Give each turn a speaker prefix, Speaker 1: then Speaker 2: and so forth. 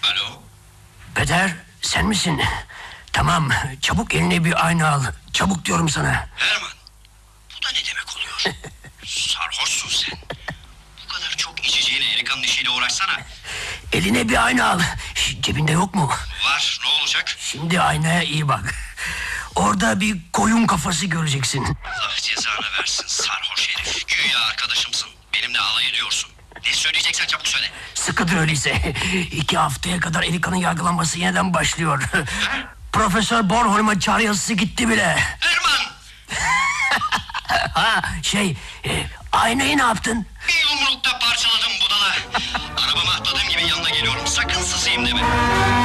Speaker 1: Alo?
Speaker 2: Peder, sen misin? Tamam, çabuk eline bir ayna al. Çabuk diyorum sana.
Speaker 1: Herman, bu da ne demek oluyor? Sarhoşsun sen. Bu kadar çok içeceğine Erika'nın işiyle uğraşsana.
Speaker 2: Eline bir ayna al. Cebinde yok mu?
Speaker 1: Var, ne olacak?
Speaker 2: Şimdi aynaya iyi bak. Orada bir koyun kafası göreceksin.
Speaker 1: Allah cezanı versin sarhoş herif. Güya arkadaşımsın. Benimle alay ediyorsun. Ne söyleyeceksen çabuk söyle.
Speaker 2: Sıkıdır öyleyse. 2 haftaya kadar Erika'nın yargılanması yeniden başlıyor. Profesör Bornholm'a çağrı yazısı gitti bile.
Speaker 1: Herman!
Speaker 2: Aynayı ne yaptın?
Speaker 1: Bir yumrukta parçaladım budala. Arabama atladığım gibi yanına geliyorum. Sakın sızayım deme.